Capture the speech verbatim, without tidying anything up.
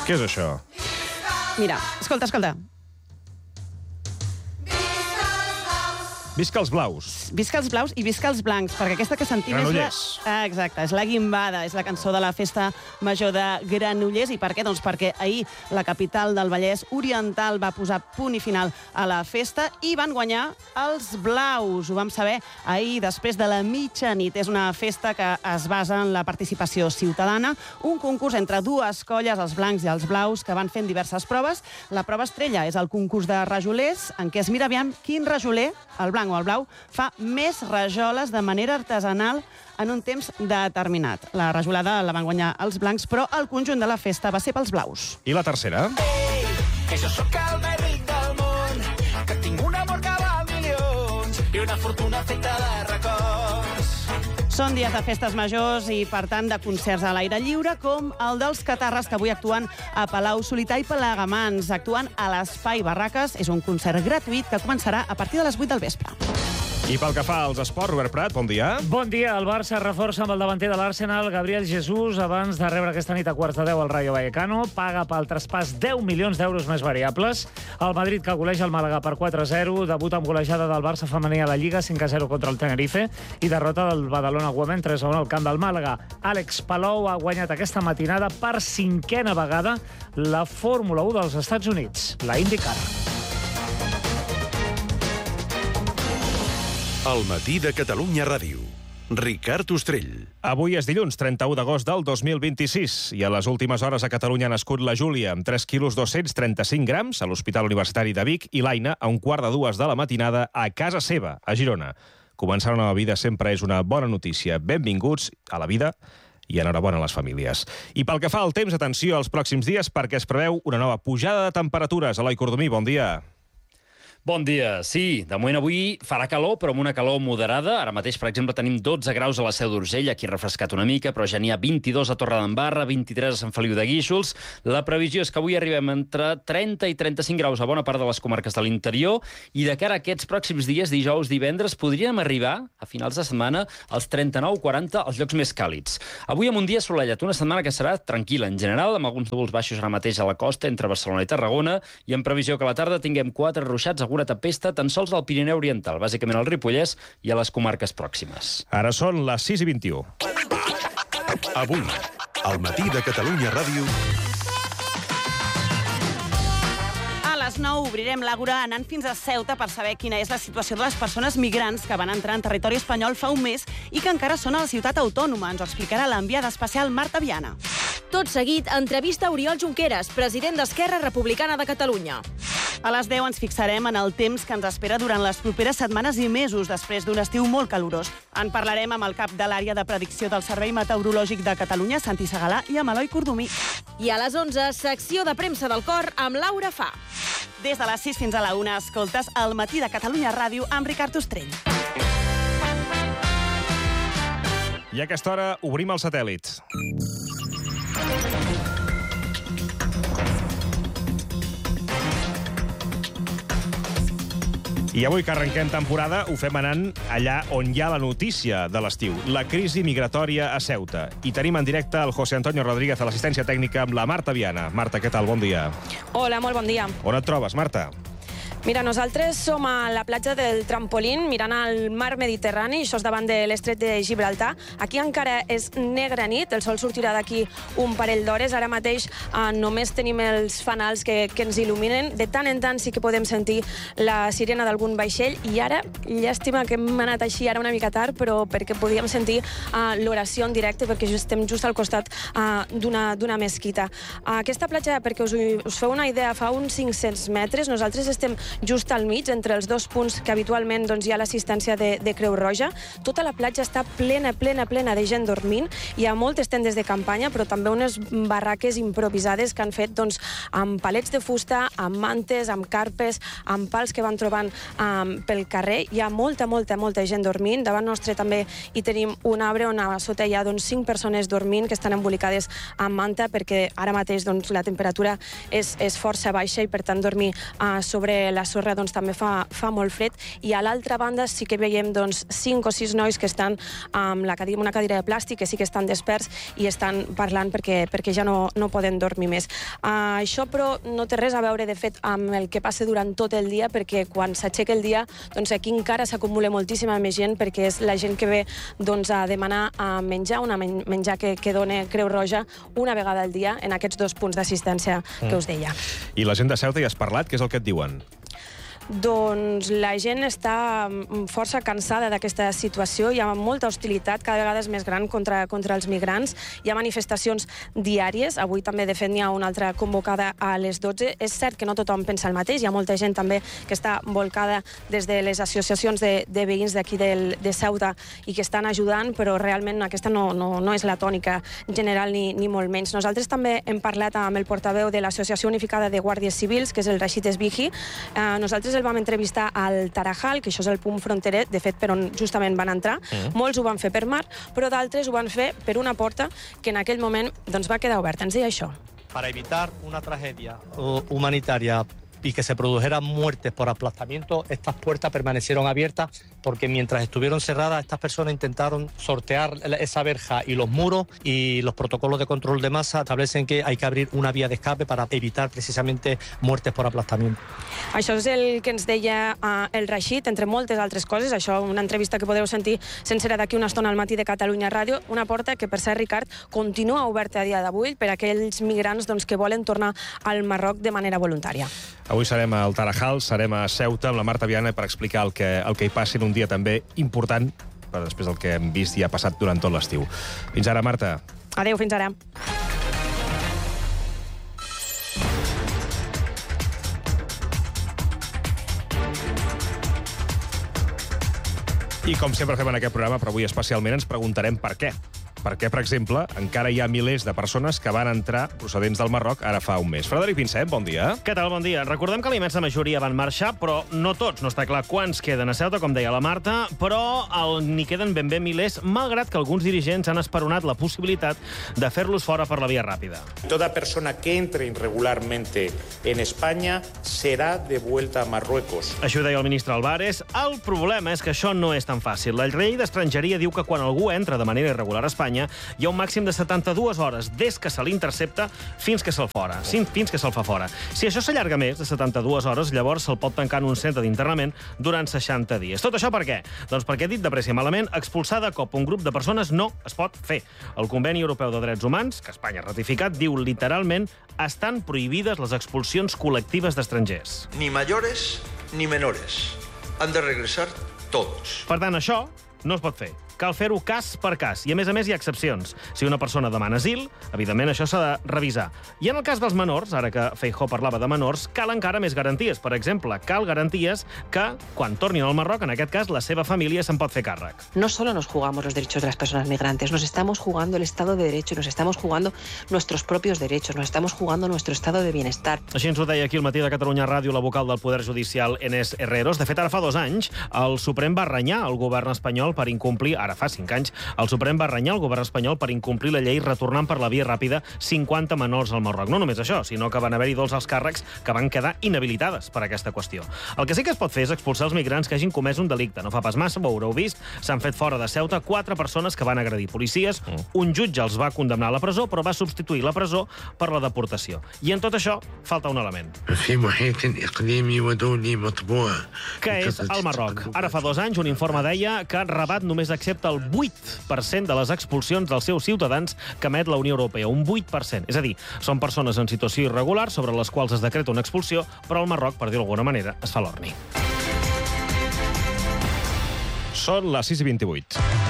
Què és això? Mira, escolta, escolta. Visca els blaus. Visca els blaus i visca els blancs, perquè aquesta que sentim Granollers. és la... Ah, exacte, és la Guimbada, és la cançó de la festa major de Granollers. I per què? Doncs perquè ahir la capital del Vallès Oriental va posar punt i final a la festa i van guanyar els blaus. Ho vam saber ahir després de la mitjanit. És una festa que es basa en la participació ciutadana, un concurs entre dues colles, els blancs i els blaus, que van fent diverses proves. La prova estrella és el concurs de rajolers, en què es mira aviam quin rajoler, el blanc o el blau, fa més rajoles de manera artesanal en un temps determinat. La rajolada la van guanyar els blancs, però el conjunt de la festa va ser pels blaus. I la tercera? Ei, que jo sóc el més ric del món, que tinc un amor que val milions i una fortuna feta de records. Són dies de festes majors i, per tant, de concerts a l'aire lliure, com el dels Catarres, que avui actuen a Palau Solità i Plegamans. Actuen a l'Espai Barraques. És un concert gratuït que començarà a partir de les vuit del vespre. I pel que fa als esports, Robert Prat, bon dia. Bon dia. El Barça reforça amb el davanter de l'Arsenal, Gabriel Jesús, abans de rebre aquesta nit a quarts de deu al Rayo Vallecano. Paga pel traspàs deu milions d'euros més variables. El Madrid, que goleja el Màlaga per quatre a zero. Debut amb golejada del Barça femení a la Lliga, cinc a zero contra el Tenerife. I derrota del Badalona Women, tres a un al camp del Màlaga. Àlex Palou ha guanyat aquesta matinada per cinquena vegada la Fórmula u dels Estats Units, la IndyCar. El matí de Catalunya Ràdio. Ricard Ostrell. Avui és dilluns, trenta-u d'agost del dos mil vint-i-sis, i a les últimes hores a Catalunya ha nascut la Júlia, amb tres quilos dos-cents trenta-cinc grams, a l'Hospital Universitari de Vic, i l'Aina, a un quart de dues de la matinada, a casa seva, a Girona. Començar una nova vida sempre és una bona notícia. Benvinguts a la vida i enhorabona a les famílies. I pel que fa al temps, atenció als pròxims dies, perquè es preveu una nova pujada de temperatures. Eloi Cordomí, bon dia. Bon dia. Sí, de moment avui farà calor, però amb una calor moderada. Ara mateix, per exemple, tenim dotze graus a la Seu d'Urgell, aquí refrescat una mica, però ja n'hi ha vint-i-dos a Torredembarra, vint-i-tres a Sant Feliu de Guíxols. La previsió és que avui arribem entre trenta i trenta-cinc graus a bona part de les comarques de l'interior, i de cara a aquests pròxims dies, dijous, divendres, podríem arribar, a finals de setmana, als trenta-nou quaranta, als llocs més càlids. Avui amb un dia assolellat, una setmana que serà tranquil·la en general, amb alguns núvols baixos ara mateix a la costa, entre Barcelona i Tarragona, i en previsió que a la tarda tinguem quatre ruixats, una tempesta tan sols al Pirineu Oriental, bàsicament al Ripollès i a les comarques pròximes. Ara són les sis i vint-i-u. Avui, al matí de Catalunya Ràdio. A les nou obrirem l'Àgora anant fins a Ceuta per saber quina és la situació de les persones migrants que van entrar en territori espanyol fa un mes i que encara són a la ciutat autònoma. Ens ho explicarà l'enviada especial Marta Viana. Tot seguit, entrevista a Oriol Junqueras, president d'Esquerra Republicana de Catalunya. A les deu ens fixarem en el temps que ens espera durant les properes setmanes i mesos després d'un estiu molt calorós. En parlarem amb el cap de l'àrea de predicció del Servei Meteorològic de Catalunya, Santi Segalà, i amb Eloi Cordomí. I a les onze, secció de premsa del cor amb Laura Fa. Des de les sis fins a la una, escoltes El matí de Catalunya Ràdio amb Ricard Ostrell. I a aquesta hora obrim el satèl·lit. I avui que arrenquem temporada ho fem anant allà on hi ha la notícia de l'estiu, la crisi migratòria a Ceuta. I tenim en directe el José Antonio Rodríguez a l'assistència tècnica amb la Marta Viana. Marta, què tal? Bon dia. Hola, molt bon dia. On et trobes, Marta? Mira, nosaltres som a la platja del Trampolín, mirant al mar Mediterrani, això és davant de l'estret de Gibraltar. Aquí encara és negra nit, el sol sortirà d'aquí un parell d'hores. Ara mateix eh, només tenim els fanals que, que ens il·luminen. De tant en tant sí que podem sentir la sirena d'algun vaixell, i ara, llàstima que hem anat així ara una mica tard, però perquè podíem sentir eh, l'oració en directe, perquè just, estem just al costat eh, d'una mesquita. Aquesta platja, perquè us, us feu una idea, fa uns cinc-cents metres, nosaltres estem just al mig, entre els dos punts que habitualment doncs, hi ha l'assistència de, de Creu Roja. Tota la platja està plena, plena, plena de gent dormint. Hi ha moltes tendes de campanya, però també unes barraques improvisades que han fet doncs, amb palets de fusta, amb mantes, amb carpes, amb pals que van trobant um, pel carrer. Hi ha molta, molta, molta gent dormint. Davant nostre també hi tenim un arbre on a sota hi ha doncs, cinc persones dormint que estan embolicades amb manta, perquè ara mateix doncs, la temperatura és, és força baixa i per tant dormir uh, sobre la la sorra doncs, també fa, fa molt fred, i a l'altra banda sí que veiem doncs, cinc o sis nois que estan amb la cadira, una cadira de plàstic, que sí que estan desperts i estan parlant perquè, perquè ja no, no poden dormir més. Uh, això, però, no té res a veure, de fet, amb el que passa durant tot el dia, perquè quan s'aixeca el dia, doncs aquí encara s'acumula moltíssima més gent, perquè és la gent que ve doncs, a demanar a menjar, una men menjar que, que dona Creu Roja una vegada al dia en aquests dos punts d'assistència mm. que us deia. I la gent de Ceuta hi has parlat? Què és el que et diuen? Doncs la gent està força cansada d'aquesta situació. Hi ha molta hostilitat, cada vegada és més gran contra, contra els migrants. Hi ha manifestacions diàries. Avui també, de fet, n'hi ha una altra convocada a les dotze. És cert que no tothom pensa el mateix. Hi ha molta gent també que està volcada des de les associacions de, de veïns d'aquí de Ceuta i que estan ajudant, però realment aquesta no, no, no és la tònica general ni, ni molt menys. Nosaltres també hem parlat amb el portaveu de l'Associació Unificada de Guàrdies Civils, que és el Rashid Esbihi. Eh, nosaltres el vam entrevistar al Tarajal, que això és el punt fronterer, de fet, per on justament van entrar. Mm. Molts ho van fer per mar, però d'altres ho van fer per una porta que en aquell moment doncs, va quedar oberta. Ens deia això. Para evitar una tragedia humanitaria y que se produjeran muertes por aplastamiento, estas puertas permanecieron abiertas porque mientras estuvieron cerradas, estas personas intentaron sortear esa verja y los muros, y los protocolos de control de masa establecen que hay que abrir una vía de escape para evitar precisamente muertes por aplastamiento. Això és el que ens deia uh, el Rashid, entre moltes altres coses. Això, una entrevista que podeu sentir sencera d'aquí una estona al matí de Catalunya Ràdio. Una porta que, per cert, Ricard, continua oberta a dia d'avui per a aquells migrants doncs, que volen tornar al Marroc de manera voluntària. Avui serem al Tarajal, serem a Ceuta amb la Marta Viana per explicar el que, el que hi passi en un dia també important, per després del que hem vist i ha passat durant tot l'estiu. Fins ara, Marta. Adéu, fins ara. I com sempre fem en aquest programa, però avui especialment ens preguntarem per què. Perquè, per exemple, encara hi ha milers de persones que van entrar procedents del Marroc ara fa un mes. Frederic Pinsent, bon dia. Què tal, bon dia. Recordem que la immensa majoria van marxar, però no tots. No està clar quants queden a Ceuta, com deia la Marta, però n'hi queden ben bé milers, malgrat que alguns dirigents han esperonat la possibilitat de fer-los fora per la via ràpida. Toda persona que entre irregularmente en España será devuelta a Marruecos. Això ho deia el ministre Álvarez. El problema és que això no és tan fàcil. La llei d'estrangeria diu que quan algú entra de manera irregular a Espanya hi ha un màxim de setanta-dues hores des que se l'intercepta fins que se'l fora, fins que se'l fa fora. Si això s'allarga més de setanta-dues hores, llavors se'l pot tancar en un centre d'internament durant seixanta dies. Tot això per què? Doncs perquè, dit de pressa i malament, expulsar de cop un grup de persones no es pot fer. El Conveni Europeu de Drets Humans, que Espanya ha ratificat, diu literalment: estan prohibides les expulsions col·lectives d'estrangers. Ni mayores ni menores. Han de regresar todos. Per tant, això no es pot fer. Cal fer-ho cas per cas. I, a més a més, hi ha excepcions. Si una persona demana asil, evidentment això s'ha de revisar. I en el cas dels menors, ara que Feijóo parlava de menors, cal encara més garanties. Per exemple, cal garanties que, quan tornin al Marroc, en aquest cas, la seva família se'n pot fer càrrec. No solo nos jugamos los derechos de las personas migrantes, nos estamos jugando el Estado de Derecho, nos estamos jugando nuestros propios derechos, nos estamos jugando nuestro estado de bienestar. Així ens ho deia aquí al matí de Catalunya Ràdio la vocal del Poder Judicial, Enes Herreros. De fet, ara fa dos anys, el Suprem va renyar el govern espanyol per incomplir, ara fa cinc anys, el Suprem va renyar el govern espanyol per incomplir la llei retornant per la via ràpida cinquanta menors al Marroc. No només això, sinó que van haver-hi dos alts càrrecs que van quedar inhabilitades per aquesta qüestió. El que sí que es pot fer és expulsar els migrants que hagin comès un delicte. No fa pas massa, ho haureu vist, s'han fet fora de Ceuta quatre persones que van agredir policies. Un jutge els va condemnar a la presó, però va substituir la presó per la deportació. I en tot això falta un element. Que és el Marroc. Ara fa dos anys un informe deia que Rabat només accepta el vuit per cent de les expulsions dels seus ciutadans que emet la Unió Europea. Un vuit per cent. És a dir, són persones en situació irregular sobre les quals es decreta una expulsió, però al Marroc, per dir-ho d'alguna manera, es fa l'orni. Són les sis i vint-i-vuit.